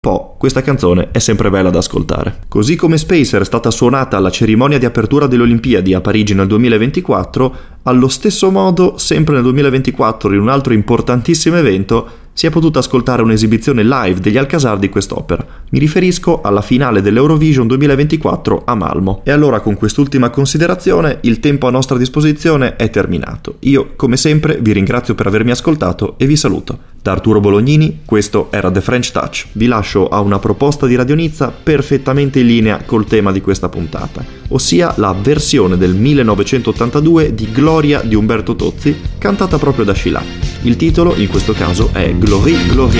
questa canzone è sempre bella da ascoltare. Così come Spacer è stata suonata alla cerimonia di apertura delle Olimpiadi a Parigi nel 2024, allo stesso modo, sempre nel 2024, in un altro importantissimo evento, si è potuta ascoltare un'esibizione live degli Alcazar di quest'opera. Mi riferisco alla finale dell'Eurovision 2024 a Malmo. E allora, con quest'ultima considerazione, il tempo a nostra disposizione è terminato. Io, come sempre, vi ringrazio per avermi ascoltato e vi saluto. Da Arturo Bolognini, questo era The French Touch. Vi lascio a una proposta di Radio Nizza perfettamente in linea col tema di questa puntata, ossia la versione del 1982 di Gloria di Umberto Tozzi, cantata proprio da Sheila. Il titolo, in questo caso, è Glorie Gloria.